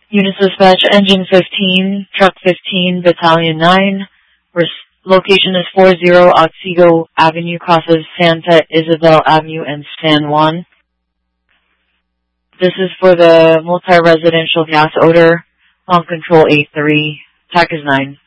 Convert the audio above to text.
Unit Dispatch, Engine 15, Truck 15, Battalion 9. Location is 40 Otsego Avenue, crosses Santa Isabel Avenue and San Juan. This is for the multi-residential gas odor. On control 83. TAC is 9.